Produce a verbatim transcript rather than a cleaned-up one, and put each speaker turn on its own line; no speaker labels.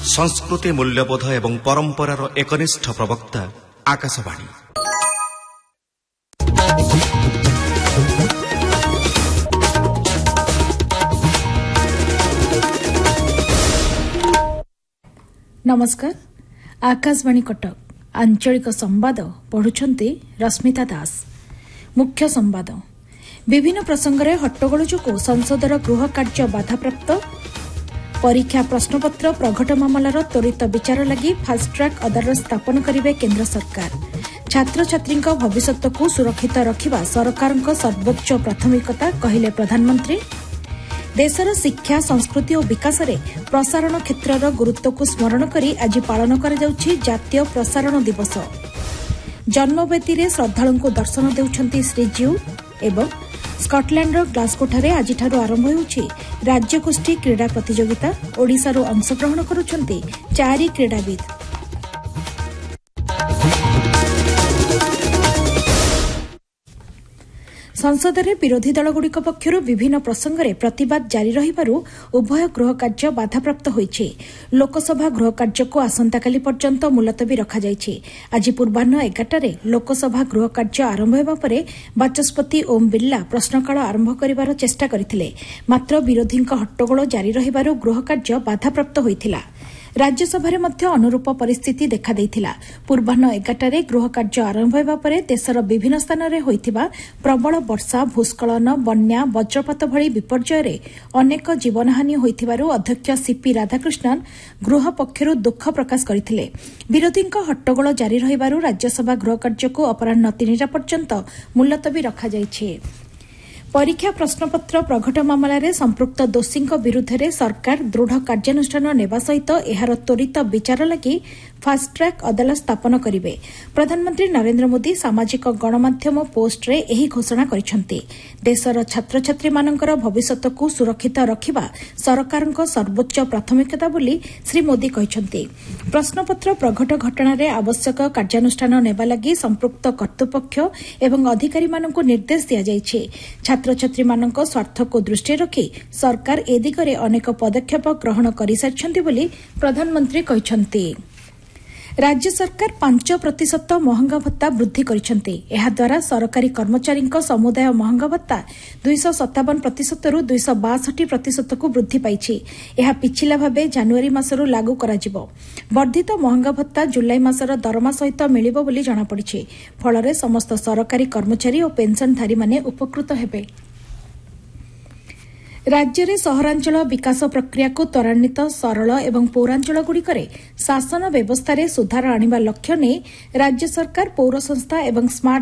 संस्कृति मूल्यबोध एवं परंपरार एकनिष्ठ प्रवक्ता आकाशवाणी।
नमस्कार। आकाशवाणी कटक आंचलिक संवाद पढ़ुछंती रश्मिता दास। मुख्य संवाद। विभिन्न प्रसंगरे हट्टगोल जोगु संसदर गृह कार्य बाधाप्राप्त। परीक्षा प्रश्नपत्र प्रघट मामलार त्वरित विचार लगी फास्ट ट्रैक अदालत स्थापन करिवे केंद्र सरकार। छात्र छात्री भविष्य को सुरक्षित रखिबा सरकारक सर्वोच्च प्राथमिकता कहिले प्रधानमंत्री। देशर शिक्षा संस्कृति और विकास रे प्रसारण क्षेत्रर गुरुत्व को स्मरण करी आज पालन करा जाउछि जातीय प्रसारण दिवस। जन्मवेदी रे श्रद्धालुओं को दर्शन देउछंती श्रीजीउ एवं स्कटलैंडर ग्लासगोठारे आजिठारु आरंभ होउछि राज्यगोष्ठी क्रीड़ा प्रतियोगिता। ओडिशारू अंशग्रहण करुछंती चारि क्रीड़ाविद। संसदरे विरोधी दलगुड़िक पक्षरू विभिन्न प्रसंगरे प्रतिवाद जारी रहिबारू उभय गृह कार्य बाधाप्राप्त होइछि। लोकसभा गृह कार्य को आसंताकाली पर्यंत मुलतवी रखाଯାଇଛି। आज पूर्वाह्न एगारटारे लोकसभा गृह कार्य आरंभ हेबा परे बाचस्पति ओम बिर्ला प्रश्नकाल आरंभ करिबार चेष्टा करथिले, मात्र विरोधीଙ୍କ हट्टगोल जारी रहिबारू गृह कार्य बाधाप्राप्त होइथिला। राज्यसभा मध्य अनुरूप परिस्थिति देखा देइथिला। पूर्वाह्न एगारटारे गृह कार्य आरंभ हेबा परे देशर विभिन्न स्थान में होइथिबा प्रबल वर्षा, भूस्खलन, बन्या, वज्रपात भली विपर्यୟରେ अनेक जीवनहानि होइथिबारू अध्यक्ष सीपी राधाकृष्णन गृह पक्षरू दुख प्रकाश करथिले। विरोधीଙ୍କ हट्टगोल जारी रहिबारू राज्यसभा गृह कार्य को अपराह्न तीनटा पर्यंत मुलतवी रखाଯାଇଛି। परीक्षा प्रश्नपत्र प्रघट मामलें संपृक्त दोषी विरुद्ध में सरकार दृढ़ कार्यानुष्ठान नेबा सहित एहार त्वरित विचार लगी फास्ट ट्रैक अदालत स्थापन करिवे। प्रधानमंत्री नरेंद्र मोदी सामाजिक गणमाध्यम पोस्ट रे एही घोषणा करिसेंती। देशर छात्र छात्री मानकर भविष्य को सुरक्षित रखिबा सरकारक सर्वोच्च प्राथमिकता बोली श्री मोदी कहिसेंती। प्रश्नपत्र प्रघट घटना रे आवश्यक कार्यानुष्ठान नेबा लगी संपृक्त कर्तृपक्ष एवं अधिकारी मानक निर्देश दिया जायछि। छात्र छात्री मानक स्वार्थ को दृष्टि रखी सरकार ए दिगरे अनेक पदक्षेप ग्रहण करिसारिछंती बोली प्रधानमंत्री कहिसेंती। राज्य सरकार पांच प्रतिशत महंगा भत्ता वृद्धि करिसेंती। एहा द्वारा सरकारी कर्मचारी समुदाय महंगा भत्ता दुईश सत्तावन प्रतिशत रु दुईश बासठी प्रतिशत को वृद्धि पाइछि। एहा पिछिला भावे जानुआरी मासरू लागू कराजिबो। वर्धित महंगा भत्ता जुलाई मासर दरमा सहित मिलिबो बोली जଣାपड़िछि। फଳରେ समस्त सरकारी कर्मचारी और पेंशनधारी माने उपकृत हेबे। राज्य में सहरांचल विकास प्रक्रिया को त्वरान्वित सरल एवं पौरांचलगुड़िकरे शासन व्यवस्था रे सुधार आनिबा लक्ष्य ने राज्य सरकार पौर संस्था एवं स्मार्ट